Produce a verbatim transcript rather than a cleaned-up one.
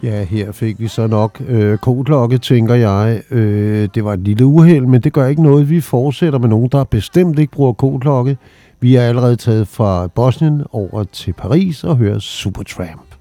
Ja, her fik vi så nok øh, koklokke, tænker jeg. Øh, det var et lille uheld, men det gør ikke noget. Vi fortsætter med nogen, der bestemt ikke bruger koklokke. Vi er allerede taget fra Bosnien over til Paris og hører Supertramp.